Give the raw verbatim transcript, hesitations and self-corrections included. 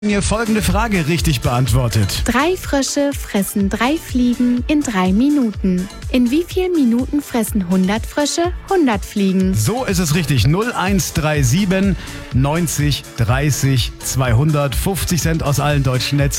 Mir folgende Frage richtig beantwortet. Drei Frösche fressen drei Fliegen in drei Minuten. In wie vielen Minuten fressen hundert Frösche hundert Fliegen? So ist es richtig. null eins drei sieben neunzig dreißig zweihundert. fünfzig Cent aus allen deutschen Netzen.